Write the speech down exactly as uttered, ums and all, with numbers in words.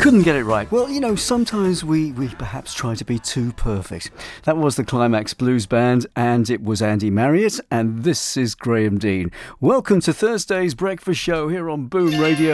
couldn't get it right. Well, you know, sometimes we, we perhaps try to be too perfect. That was the Climax Blues Band, and it was Andy Marriott, and this is Graham Dean. Welcome to Thursday's Breakfast Show here on Boom Radio.